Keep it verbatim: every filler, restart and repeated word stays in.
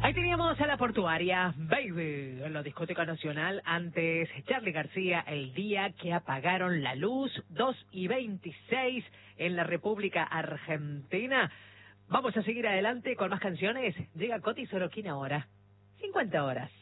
Ahí teníamos a la portuaria, Baby, en la discoteca nacional. Antes, Charly García, El día que apagaron la luz, dos y veintiséis en la República Argentina. Vamos a seguir adelante con más canciones. Llega Coti Sorokin ahora, cincuenta horas.